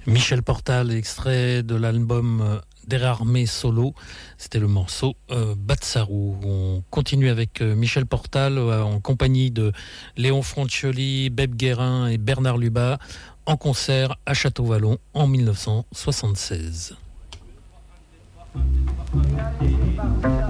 Michel Portal, extrait de l'album Derarmé Solo, c'était le morceau Batsarou. On continue avec Michel Portal en compagnie de Léon Froncioli, Beb Guérin et Bernard Lubat en concert à Château-Vallon en 1976.